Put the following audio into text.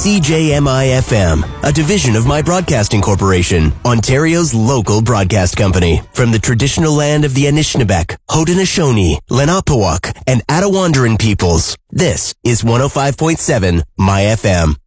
CJMI-FM, a division of My Broadcasting Corporation, Ontario's local broadcast company. From the traditional land of the Anishinaabeg, Haudenosaunee, Lenape, and Attawandaron peoples, this is 105.7 My FM.